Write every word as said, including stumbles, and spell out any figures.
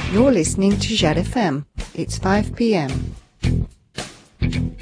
You're listening to Jade F M. It's five p m.